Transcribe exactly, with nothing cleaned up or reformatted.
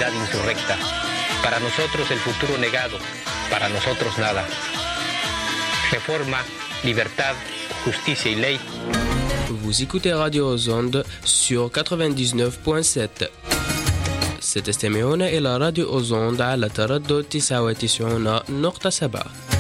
actividad insurrecta. Para nosotros el futuro negado, para nosotros nada. Reforma, libertad, justicia y ley. Vous écoutez Radio Ozonde sur ninety-nine point seven. ستستمعون إلى راديو أوزوند على تردد تسعة وتسعين نقطة سبعة.